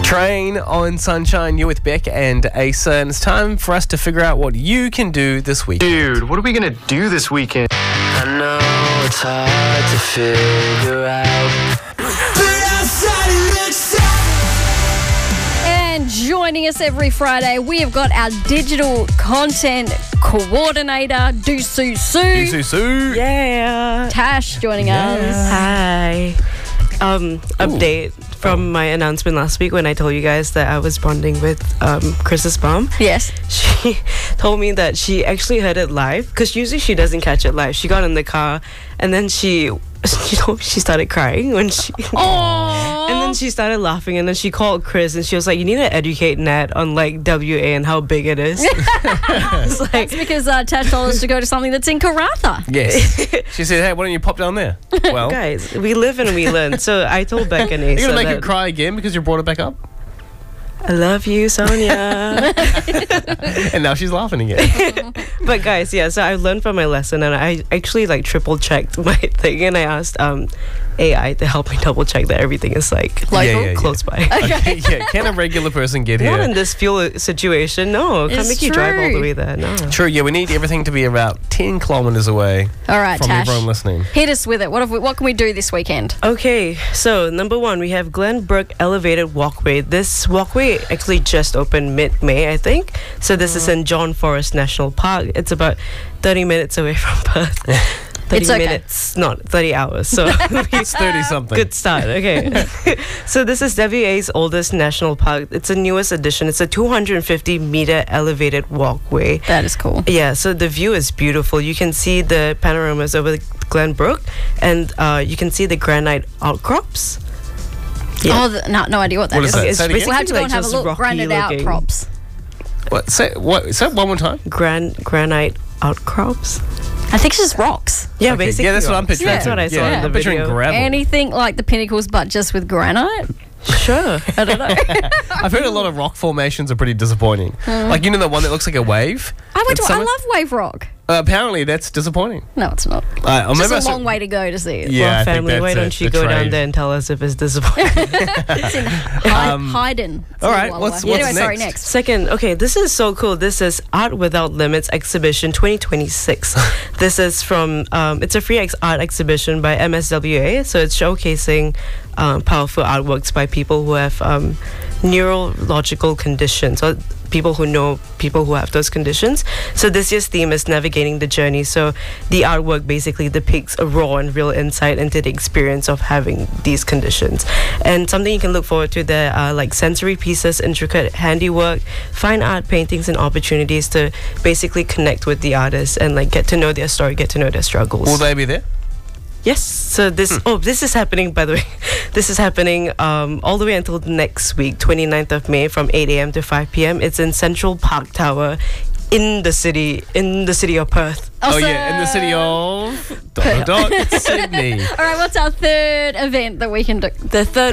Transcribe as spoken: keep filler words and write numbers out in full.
Train on Sunshine, you're with Beck and Asa, and it's time for us to figure out what you can do this weekend. Dude, what are we gonna do this weekend? I know it's hard to figure out. And joining us every Friday, we have got our digital content coordinator, Dusu Sue. Dusu Sue. Yeah. Tash joining us. Hi. Um, update from my announcement last week when I told you guys that I was bonding with um, Chris's mom. Yes. She told me that she actually heard it live because usually she doesn't catch it live. She got in the car and then she, you know, she started crying when she. Aww. And then she started laughing and then she called Chris and she was like, "You need to educate Nat on like W A and how big it is." It's like, That's because uh, Tash told us to go to something that's in Karatha. Yes. She said, hey, why don't you pop down there? Well, guys, we live and we learn. So I told Beck and Asa you're going to make her that cry again because you brought it back up? I love you, Sonia. And now she's laughing again. But guys, yeah, so I learned from my lesson and I actually like triple checked my thing and I asked um A I to help me double check that everything is like Local? Yeah, yeah, yeah. close by. Okay, yeah. Can a regular person get Not here? in this fuel situation, no. Can't It's make you drive all the true. way there, no. True, yeah, we need everything to be about ten kilometres away All right, from Tash. everyone listening. Hit us with it. What have we, what can we do this weekend? Okay, so number one, we have Glenbrook Elevated Walkway. This walkway actually just opened mid-May, I think. So this is in John Forest National Park. It's about thirty minutes away from Perth. thirty It's okay. minutes, not thirty hours. So It's thirty-something. good start. Okay. So this is W A's oldest national park. It's a newest addition. It's a two hundred fifty meter elevated walkway. That is cool. Yeah, so the view is beautiful. You can see the panoramas over Glenbrook and uh, you can see the granite outcrops. Yeah. Oh, the, no, no idea what that What is. is that? It's Say it again? We'll have to go like and have a just look. rocky Granite looking. outcrops. What? Say, what? Say it one more time. Gran- granite outcrops. I think it's just rocks. Yeah, Okay, basically. yeah, that's what I'm picturing. That's too. what I saw yeah, in the I'm picturing video. gravel. Anything like the Pinnacles, but just with granite? Sure. I don't know. I've heard a lot of rock formations are pretty disappointing. Like, you know the one that looks like a wave? I went It's to. I somewhere- love wave rock. Uh, apparently, that's disappointing. No, it's not. Uh, or It's maybe I just a saw- long way to go to see it. Yeah, I well, think family, that's why it, don't you the go down trade. there and tell us if it's disappointing? It's in Hy- Um, Hayden. It's all a right, little what's- while. what's anyway, sorry, next? next. Second, okay, this is so cool. This is Art Without Limits Exhibition twenty twenty-six. This is from, um, it's a free ex- art exhibition by M S W A. So it's showcasing um, powerful artworks by people who have um, neurological conditions or people who know people who have those conditions. So this year's theme is navigating the journey. So the artwork basically depicts a raw and real insight into the experience of having these conditions. And something you can look forward to there are like sensory pieces, intricate handiwork, fine art, paintings, and opportunities to basically connect with the artists and like get to know their story, get to know their struggles. Will they be there? Yes. So this oh this is happening, by the way. This is happening um, all the way until next week, twenty-ninth of May from eight a.m. to five p.m. It's in Central Park Tower in the city in the city of Perth. Oh, yeah, in the city of... Dot, dot, dot, Sydney. All right, what's our third event that we can do? The third